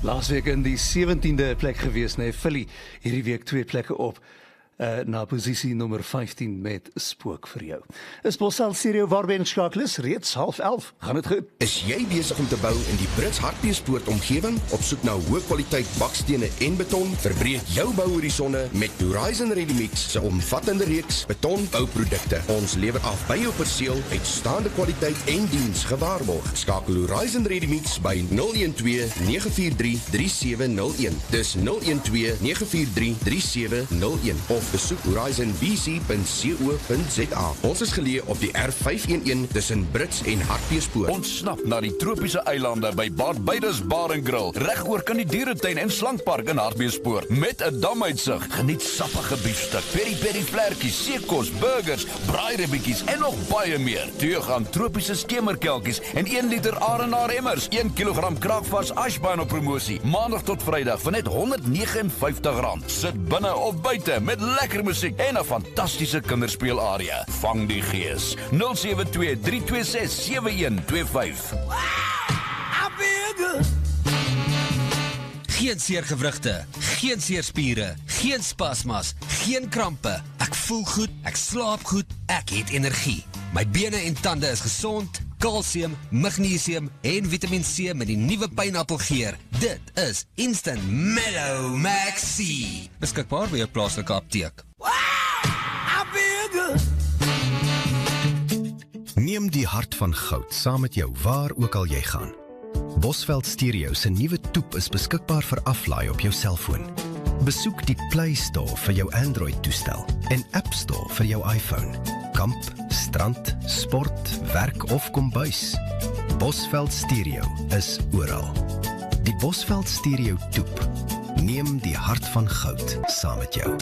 Laasweek in die 17de plek gewees, nee, Philly, hierdie week 2 plekke op. Na posisie nommer 15 met Spook vir jou. Is Bosveld Stereo waarby inskakel is, reeds 10:30. Gaan dit goed? Is jy besig om te bou in die Brits Hartbeespoort omgewing? Op soek na hoë kwaliteit bakstene en beton? Verbreek jou bouhorisonne met Horizon Ready-Mix se omvattende reeks betonbouprodukte. Ons lewer af by jou perseel, uitstaande kwaliteit en diens gewaarborg. Skakel Horizon Ready-Mix by 012 943 3701. Dis 012 943 3701 of besoek horizonbc.co.za. Ons is geleë op die R511 tussen Brits en Hartbeespoort. Ontsnap na die tropiese eilande by Barbados Bar & Grill, regoor kan die dieretuin en slankpark in Hartbeespoort, met 'n damuitsig. Geniet sappige biefstuk, peri-peri vlekkies, seekos, burgers, braairibbietjies en nog baie meer. Teug aan tropiese skemerkelkies en 1 liter Arenaar emmers, 1 kilogram kraakvars ashbaan op promosie, maandag tot vrydag vir net R159. Sit binne of buite met lekker musiek en 'n fantastiese kinderspeelarea. Vang die gees. 072 326 7125. Geen seer gewrigte, geen seer spiere, geen spasmas, geen krampe. Ek voel goed, ek slaap goed, ek het energie. My bene en tande is gesond, kalsium, magnesium en Vitamiin C met die nuwe pineappelgeer. Dit is Instant Mellow Max C. Beskikbaar by jou plaaslike apteek. Neem die hart van goud saam met jou waar ook al jy gaan. Bosveld Stereo se nuwe toep is beskikbaar vir aflaai op jou selfoon. Besoek die Play Store vir jou Android-toestel en App Store vir jou iPhone. Kamp, strand, sport, werk of kombuis. Bosveld Stereo is oral. Die Bosveld Stereo toep. Neem die hart van goud saam met jou.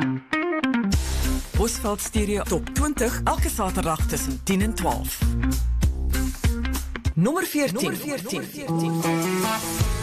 Bosveld Stereo Top 20, elke Saterdag tussen 10 en 12. Nommer 14.